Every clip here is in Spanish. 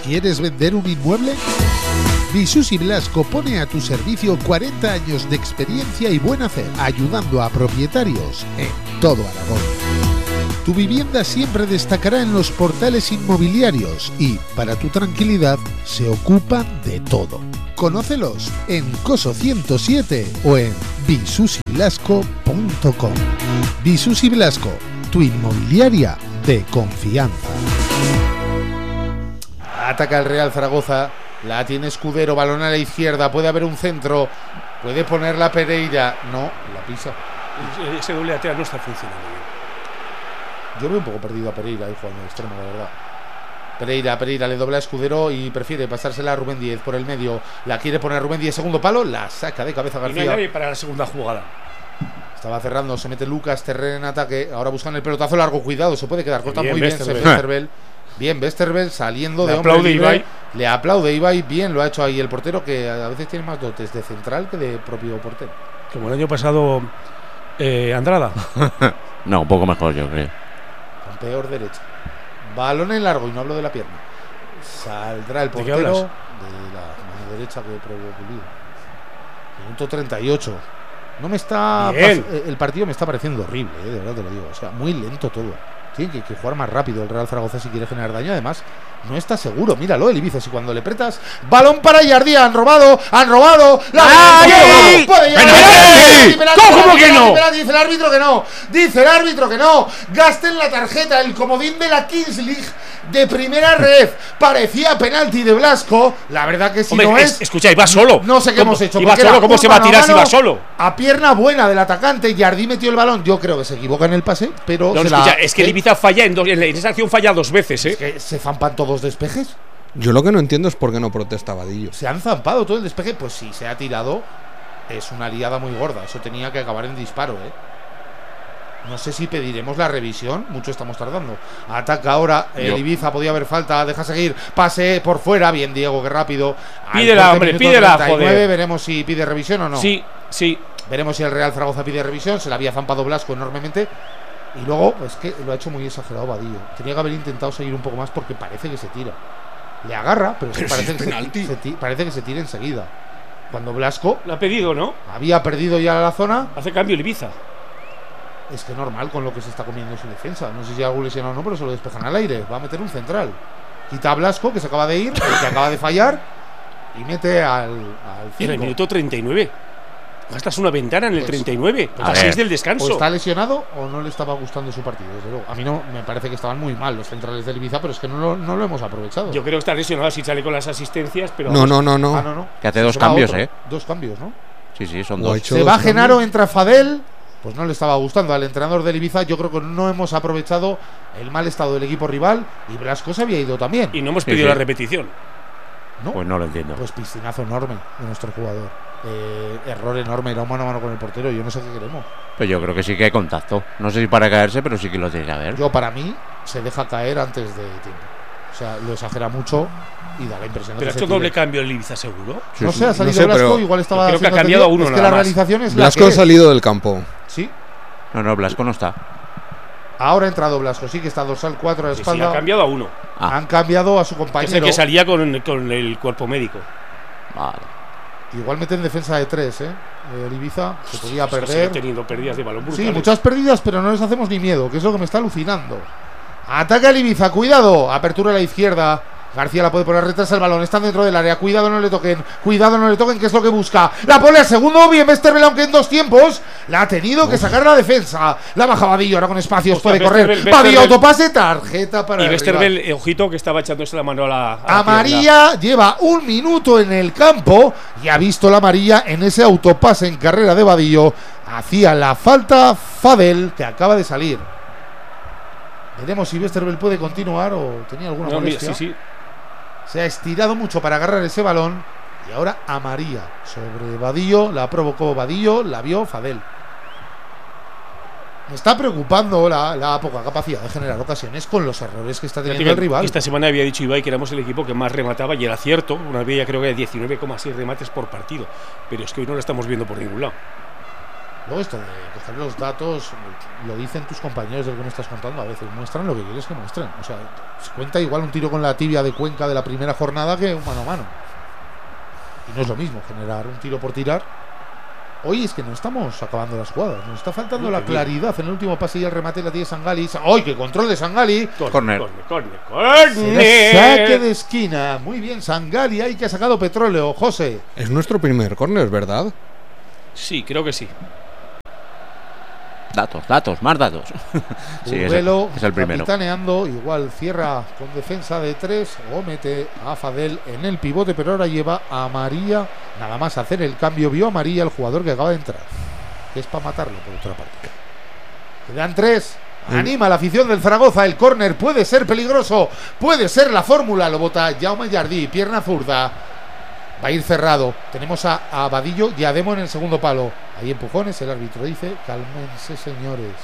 ¿Quieres vender un inmueble? Visus y Blasco pone a tu servicio 40 años de experiencia y buen hacer, ayudando a propietarios en todo Aragón. Tu vivienda siempre destacará en los portales inmobiliarios y, para tu tranquilidad, se ocupan de todo. Conócelos en Coso 107 o en visusyblasco.com. Visus y Blasco, tu inmobiliaria de confianza. Ataca el Real Zaragoza, la tiene Escudero, balón a la izquierda, puede haber un centro, puede ponerla Pereira, no, la pisa. Ese doble atea no está funcionando bien. Yo veo un poco perdido a Pereira, hijo de extremo, la verdad. Pereira le dobla a Escudero y prefiere pasársela a Rubén Díez por el medio. La quiere poner a Rubén Díez, segundo palo, la saca de cabeza García. Y no hay nadie para la segunda jugada. Estaba cerrando, se mete Lucas Terrer en ataque. Ahora buscan el pelotazo largo, cuidado, se puede quedar corta muy bien. Westerveld. Bien, Westerveld saliendo de hombre libre. Le aplaude Ibai, bien lo ha hecho ahí el portero, que a veces tiene más dotes de central que de propio portero. Como el año pasado Andrada. No, un poco mejor yo creo. Con peor derecha. Balón en largo, y no hablo de la pierna. Saldrá el portero de la mano derecha que probó Pulido. Minuto 38. No me está. El partido me está pareciendo horrible, de verdad te lo digo. O sea, muy lento todo. Tiene que jugar más rápido el Real Zaragoza si quiere generar daño. Además, no está seguro. Míralo, el Ibiza. Si cuando le pretas. Balón para Jardí. Han robado. ¡Ay! ¿Cómo que no? Dice el árbitro que no. Gasten la tarjeta. El comodín de la Kings League de primera ref. Parecía penalti de Blasco. La verdad que si hombre, no es. Escucha, iba solo. No sé qué hemos hecho. Iba solo, ¿cómo se va a tirar si va solo? A pierna buena del atacante. Jardí metió el balón. Yo creo que se equivoca en el pase. Pero. No, escucha, es que el Ibiza falla en esa acción falla dos veces, Es que se zampan todos despejes. Yo lo que no entiendo es por qué no protesta Vadillo. Se han zampado todo el despeje. Pues si se ha tirado. Es una liada muy gorda. Eso tenía que acabar en disparo, No sé si pediremos la revisión. Mucho estamos tardando. Ataca ahora el Ibiza. Podía haber falta. Deja seguir. Pase por fuera. Bien, Diego, que rápido. Pídela, hombre, pídela, joder. Veremos si pide revisión o no. Sí. Veremos si el Real Zaragoza pide revisión. Se la había zampado Blasco enormemente. Y luego, pues que lo ha hecho muy exagerado Vadillo. Tenía que haber intentado seguir un poco más porque parece que se tira. Le agarra, pero parece que se tira enseguida. Cuando Blasco lo ha pedido, ¿no? Había perdido ya la zona. Hace cambio el Ibiza. Es que normal con lo que se está comiendo su defensa. No sé si algo lesionado o no, pero se lo despejan al aire. Va a meter un central. Quita a Blasco, que se acaba de ir, que acaba de fallar, y mete al 5. En el minuto 39. Gastas una ventana en el 39. A 6 del descanso. O está lesionado o no le estaba gustando su partido, desde luego. A mí no me parece que estaban muy mal los centrales del Ibiza, pero es que no lo hemos aprovechado. Yo creo que está lesionado si sale con las asistencias, pero no. Que hace dos cambios, Dos cambios, ¿no? Sí, son dos. Se va Genaro, entra Fadel. Pues no le estaba gustando al entrenador del Ibiza. Yo creo que no hemos aprovechado el mal estado del equipo rival. Y Blasco se había ido también. Y no hemos pedido la repetición. ¿No? Pues no lo entiendo. Pues piscinazo enorme de nuestro jugador. Error enorme, era mano a mano con el portero. Yo no sé qué queremos. Pues yo creo que sí que hay contacto. No sé si para caerse, pero sí que lo tiene que haber. Para mí, se deja caer antes de tiempo. O sea, lo exagera mucho y da la impresión de que. ¿Pero ha hecho doble cambio el Ibiza, seguro? No sé, ha salido Blasco, igual estaba. Creo que ha cambiado a uno. Es que la realización es Blasco ha salido del campo. Sí. No, Blasco no está. Ahora ha entrado Blasco, sí que está dorsal 4 a la espalda. Sí, ha cambiado a uno. Han cambiado a su compañero. Es el que salía con el cuerpo médico. Vale. Igual mete en defensa de 3, el Ibiza se podía perder. Ha tenido pérdidas de balón brutales. Sí, muchas pérdidas, pero no les hacemos ni miedo, que es lo que me está alucinando. Ataca el Ibiza, cuidado. Apertura a la izquierda. García la puede poner, retrasa el balón, está dentro del área, cuidado no le toquen, que es lo que busca. La pone al segundo, bien Westerveld, aunque en dos tiempos la ha tenido que sacar la defensa. La baja Vadillo, ahora con espacios puede correr. Vadillo, autopase, tarjeta para y el Westerveld, ojito que estaba echándose la mano a la amarilla. Lleva un minuto en el campo y ha visto la amarilla en ese autopase en carrera de Vadillo. Hacía la falta Fadel, que acaba de salir. Veremos si Westerveld puede continuar o tenía alguna molestia. Sí. Se ha estirado mucho para agarrar ese balón. Y ahora amarilla sobre Vadillo. La provocó Vadillo, la vio Fadel. Me está preocupando la poca capacidad de generar ocasiones con los errores que está teniendo el rival. Esta semana había dicho Ibai que éramos el equipo que más remataba y era cierto. Una vez ya creo que de 19,6 remates por partido. Pero es que hoy no lo estamos viendo por ningún lado. Luego esto de coger los datos, lo dicen tus compañeros del que me estás contando, a veces muestran lo que quieres que muestren. O sea, se cuenta igual un tiro con la tibia de Cuenca de la primera jornada que un mano a mano. Y no es lo mismo generar un tiro por tirar. Hoy es que no estamos acabando las jugadas, nos está faltando la claridad en el último pase y el remate la tiene Sangali. ¡Ay, qué control de Sangali! Corner. Saque de esquina. Muy bien, Sangali, ahí que ha sacado petróleo. José. Es nuestro primer córner, ¿verdad? Sí, creo que sí. Datos, más datos. Sí, Curvelo, es el primero. capitaneando, igual cierra con defensa de 3 o mete a Fadel en el pivote, pero ahora lleva a María. Nada más hacer el cambio, vio a María, el jugador que acaba de entrar. Es para matarlo, por otra parte. Quedan 3. Anima a la afición del Zaragoza. El córner puede ser peligroso, puede ser la fórmula. Lo bota Jaume Jardí, pierna zurda. Va a ir cerrado. Tenemos a Vadillo y a Demo en el segundo palo. Hay empujones, el árbitro dice: cálmense, señores.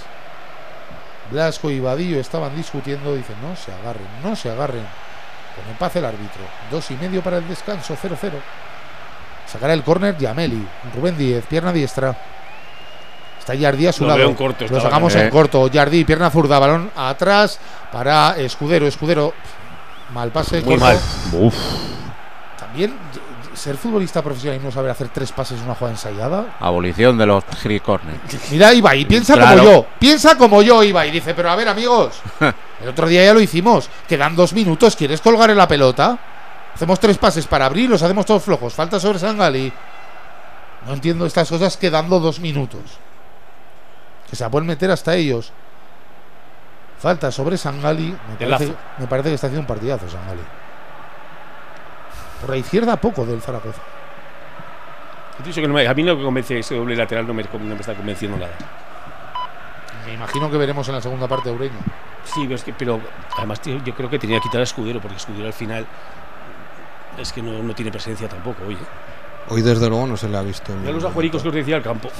Blasco y Vadillo estaban discutiendo. Dicen: no se agarren. Pone en paz el árbitro. 2:30 para el descanso, 0-0. Sacará el córner Yameli. Rubén Díez, pierna diestra. Está Jardí a su lado. Lo sacamos en corto. Jardí, pierna zurda, balón atrás para Escudero. Mal pase. Muy corto. mal. Uf. También ser futbolista profesional y no saber hacer 3 pases en una jugada ensayada. Abolición de los free corner. Mira, Ibai, piensa como yo, Ibai. Dice: pero a ver, amigos, el otro día ya lo hicimos. Quedan 2 minutos, ¿quieres colgar en la pelota? Hacemos 3 pases para abrir, los hacemos todos flojos. Falta sobre Sangali. No entiendo estas cosas quedando 2 minutos. Que se la pueden meter hasta ellos. Falta sobre Sangali. Me parece que está haciendo un partidazo Sangali. Por la izquierda poco del Zaragoza. A mí no me convence ese doble lateral, no me está convenciendo nada. Me imagino que veremos en la segunda parte de Ureña. Sí, pero además, tío, yo creo que tenía que quitar a Escudero, porque Escudero al final es que no tiene presencia tampoco, oye. Hoy desde luego no se le ha visto. Ya los ajuericos que os decía al campo.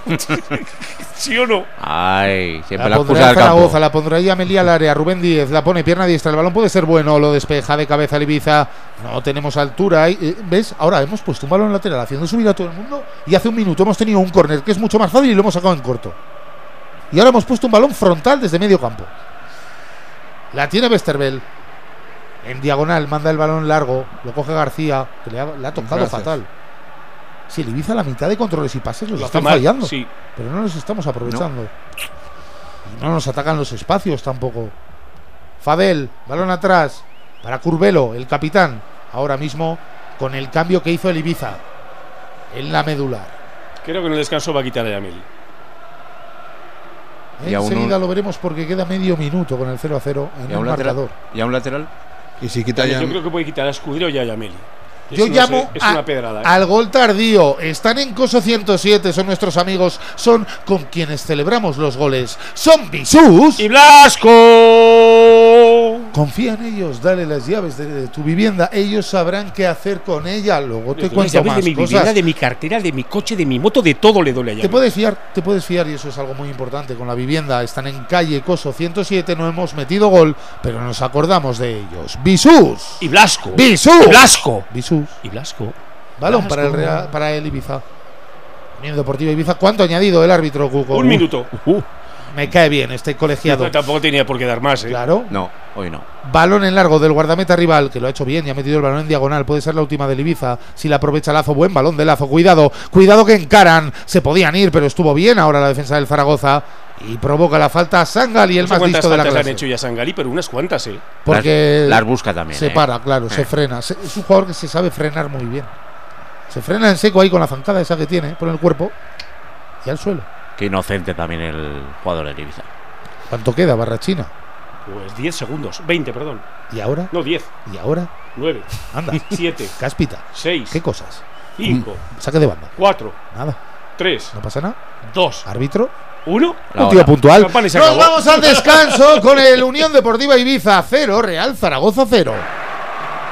¿Sí o no? Ay, siempre la pondrá excusa del Zaragoza, campo. la pondrá ahí Amelia al área. Rubén Díez la pone pierna diestra. El balón puede ser bueno, lo despeja de cabeza el Ibiza. No tenemos altura. ¿Ves? Ahora hemos puesto un balón lateral haciendo subir a todo el mundo. Y hace un minuto hemos tenido un córner que es mucho más fácil y lo hemos sacado en corto. Y ahora hemos puesto un balón frontal desde medio campo. La tiene Westerveld. En diagonal manda el balón largo. Lo coge García, que le ha tocado fatal. Si el Ibiza la mitad de controles y pases los están fallando, sí. Pero no los estamos aprovechando. Y no nos atacan los espacios tampoco. Fadel, balón atrás para Curvelo, el capitán. Ahora mismo con el cambio que hizo el Ibiza en la medular. Creo que en el descanso va a quitar a Yameli. Enseguida lo veremos porque queda medio minuto con el 0-0 en el marcador. ¿Y a un lateral? Y si quita yo creo que puede quitar a Escudero y a Yameli. Yo llamo una pedrada, al gol tardío. Están en Coso 107, son nuestros amigos, son con quienes celebramos los goles. Son Bisús y Blasco. Confía en ellos, dale las llaves de tu vivienda. Ellos sabrán qué hacer con ella. Luego te cuento más de mi cosas. vivienda, de mi cartera, de mi coche, de mi moto, de todo le doy a llave. Te puedes fiar y eso es algo muy importante con la vivienda. Están en calle Coso 107, no hemos metido gol, pero nos acordamos de ellos. Bisús y Blasco. Bisús y Blasco. Bisús y Blasco. Balón para el Ibiza. Unión Deportiva Ibiza. ¿Cuánto ha añadido el árbitro, Cuco? 1 minuto. Me cae bien este colegiado. No, tampoco tenía por qué dar más, ¿eh? Claro. No, hoy no. Balón en largo del guardameta rival, que lo ha hecho bien y ha metido el balón en diagonal. Puede ser la última del Ibiza. Si la aprovecha Lazo, buen balón de Lazo. Cuidado que encaran. Se podían ir, pero estuvo bien ahora la defensa del Zaragoza. Y provoca la falta a Sangali, el más listo de la clase. Han hecho ya Sangali, pero unas cuantas, ¿eh? Porque las busca también. Se para, claro, se frena. Es un jugador que se sabe frenar muy bien. Se frena en seco ahí con la zancada esa que tiene por el cuerpo y al suelo. Qué inocente también el jugador de Ibiza. ¿Cuánto queda, Barrachina? Pues 10 segundos. 20, perdón. ¿Y ahora? No, 10. ¿Y ahora? 9. Anda. 7. Cáspita. 6. ¿Qué cosas? 5. Saque de banda. 4. Nada. 3. No pasa nada. 2. Árbitro. 1. Un tío puntual. Nos vamos al descanso con el Unión Deportiva Ibiza 0, Real Zaragoza 0.